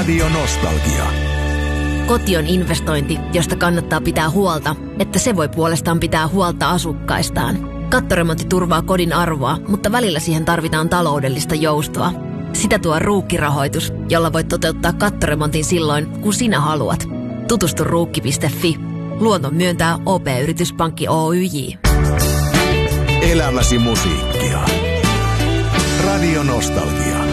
Radio Nostalgia. Koti on investointi, josta kannattaa pitää huolta, että se voi puolestaan pitää huolta asukkaistaan. Kattoremontti turvaa kodin arvoa, mutta välillä siihen tarvitaan taloudellista joustoa. Sitä tuo Ruukki-rahoitus, jolla voit toteuttaa kattoremontin silloin, kun sinä haluat. Tutustu ruukki.fi. Luoton myöntää OP-yrityspankki Oyj. Elämäsi musiikkia. Radio Nostalgia.